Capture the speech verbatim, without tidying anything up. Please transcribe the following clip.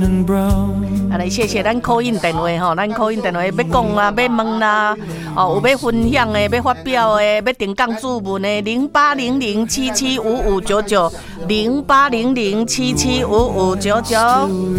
啊，来谢谢咱call in电话吼，咱call in电话要讲啊，要问啦，哦，有要分享的，要发表的，要定讲主文的，零八零零七七五五九九，零八零零七七五五九九。